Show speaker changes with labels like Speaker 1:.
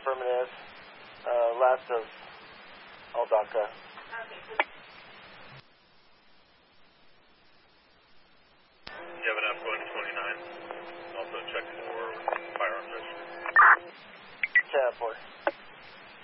Speaker 1: affirmative. Last of Aldaka.
Speaker 2: You have an F going to 29. Also check for firearms registry.
Speaker 1: 10-4.